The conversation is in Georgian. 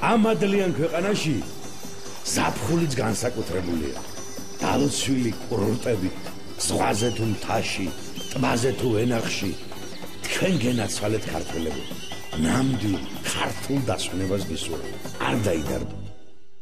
ამ ადლიან ქვეყანაში ზაფხულიც განსაკუთრებულია. დალოცვილი კურორტები, ზღვაზე თუ მთაში, ტბაზე თუ ვენახში, თქვენ გენაცვალეთ ქართველებო. ნამდვილ ქართულ დასვენებას გისურვებთ. არ დაიდარდო.